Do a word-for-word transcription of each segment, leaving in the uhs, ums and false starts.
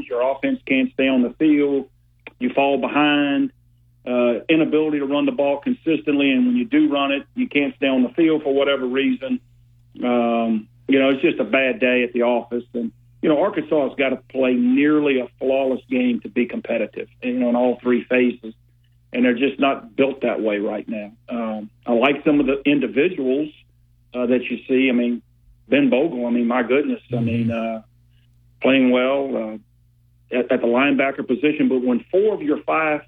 Your offense can't stay on the field. You fall behind. Uh, inability to run the ball consistently, and when you do run it, you can't stay on the field for whatever reason. Um, you know, it's just a bad day at the office. And, you know, Arkansas has got to play nearly a flawless game to be competitive, you know, in all three phases. And they're just not built that way right now. Um, I like some of the individuals uh, that you see. I mean, Ben Bogle, I mean, my goodness, I mean, uh, playing well uh, at, at the linebacker position. But when four of your five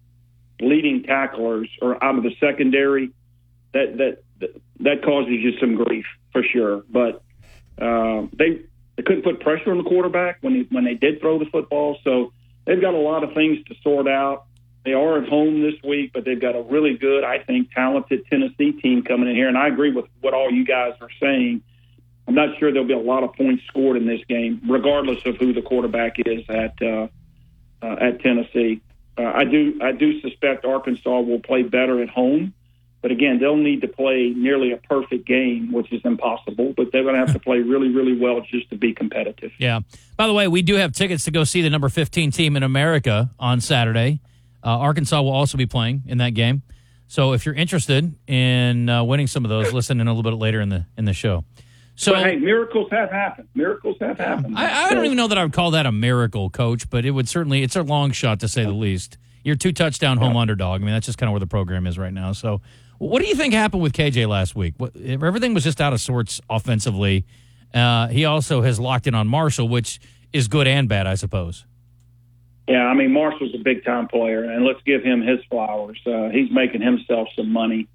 leading tacklers are out of the secondary, that that that causes you some grief for sure. But uh, they they couldn't put pressure on the quarterback when they, when they did throw the football. So they've got a lot of things to sort out. They are at home this week, but they've got a really good, I think, talented Tennessee team coming in here. And I agree with what all you guys are saying. I'm not sure there'll be a lot of points scored in this game, regardless of who the quarterback is at uh, uh, at Tennessee. Uh, I do I do suspect Arkansas will play better at home. But, again, they'll need to play nearly a perfect game, which is impossible. But they're going to have to play really, really well just to be competitive. Yeah. By the way, we do have tickets to go see the number fifteen team in America on Saturday. Uh, Arkansas will also be playing in that game. So if you're interested in uh, winning some of those, listen in a little bit later in the in the show. So, but, hey, miracles have happened. Miracles have happened. I, I don't even know that I would call that a miracle, Coach, but it would certainly – it's a long shot to say the least. You're two-touchdown home yeah. underdog. I mean, that's just kind of where the program is right now. So what do you think happened with K J last week? What, everything was just out of sorts offensively. Uh, he also has locked in on Marshall, which is good and bad, I suppose. Yeah, I mean, Marshall's a big-time player, and let's give him his flowers. Uh, he's making himself some money,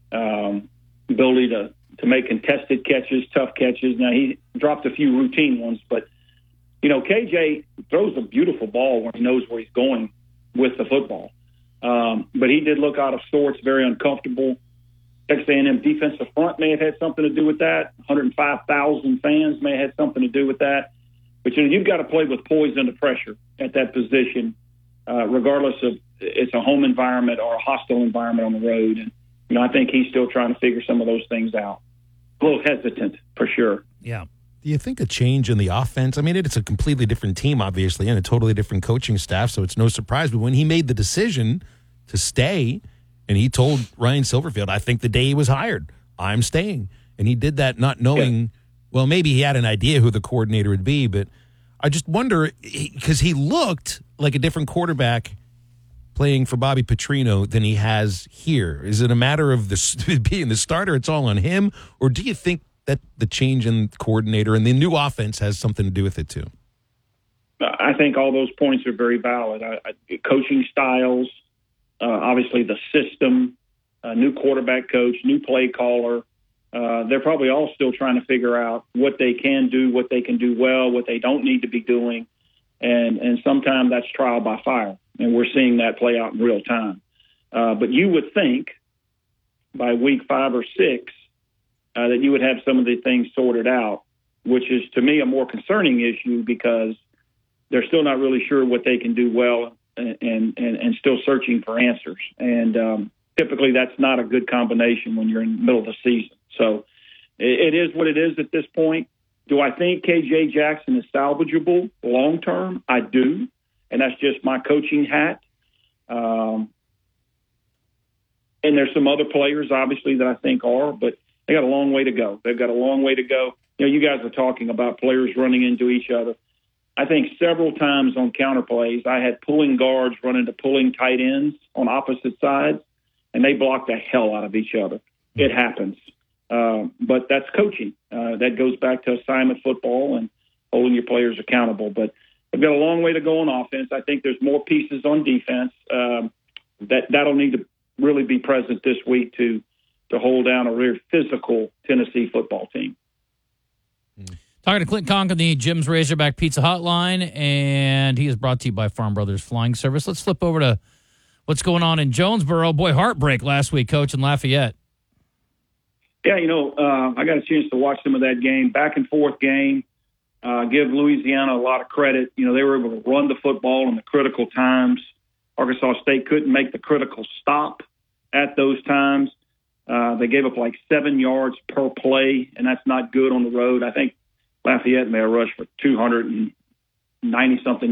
um, ability to, to make contested catches, tough catches. Now, he dropped a few routine ones, but, you know, K J throws a beautiful ball when he knows where he's going with the football. Um, but he did look out of sorts, very uncomfortable. Texas A and M defensive front may have had something to do with that. one hundred five thousand fans may have had something to do with that. But, you know, you've got to play with poise under pressure at that position, uh, regardless of it's a home environment or a hostile environment on the road. And, you know, I think he's still trying to figure some of those things out. A little hesitant, for sure. Yeah. Do you think a change in the offense? I mean, it's a completely different team, obviously, and a totally different coaching staff, so it's no surprise. But when he made the decision to stay, and he told Ryan Silverfield, I think the day he was hired, I'm staying. And he did that not knowing, yeah. well, maybe he had an idea who the coordinator would be, but I just wonder, because he looked like a different quarterback playing for Bobby Petrino than he has here. Is it a matter of the, being the starter, it's all on him, or do you think that the change in coordinator and the new offense has something to do with it too? I think all those points are very valid. I, I, coaching styles, uh, obviously the system, uh, new quarterback coach, new play caller. Uh, they're probably all still trying to figure out what they can do, what they can do well, what they don't need to be doing. And, and sometimes that's trial by fire. And we're seeing that play out in real time. Uh, but you would think by week five or six, Uh, that you would have some of the things sorted out, which is, to me, a more concerning issue because they're still not really sure what they can do well and and, and still searching for answers. And um, typically that's not a good combination when you're in the middle of the season. So it, it is what it is at this point. Do I think K J Jackson is salvageable long-term? I do, and that's just my coaching hat. Um, and there's some other players, obviously, that I think are, but they got a long way to go. They've got a long way to go. You know, you guys are talking about players running into each other. I think several times on counter plays, I had pulling guards run into pulling tight ends on opposite sides, and they blocked the hell out of each other. It happens. Uh, but that's coaching. Uh, that goes back to assignment football and holding your players accountable. But they've got a long way to go on offense. I think there's more pieces on defense. Um, that, that'll need to really be present this week to to hold down a very physical Tennessee football team. Talking to Clint Conk on the Jim's Razorback Pizza Hotline, and he is brought to you by Farm Brothers Flying Service. Let's flip over to what's going on in Jonesboro. Boy, heartbreak last week, Coach, in Lafayette. Yeah, you know, uh, I got a chance to watch some of that game, back and forth game. Uh, give Louisiana a lot of credit. You know, they were able to run the football in the critical times. Arkansas State couldn't make the critical stop at those times. Uh, they gave up like seven yards per play, and that's not good on the road. I think Lafayette may have rushed for two hundred ninety-something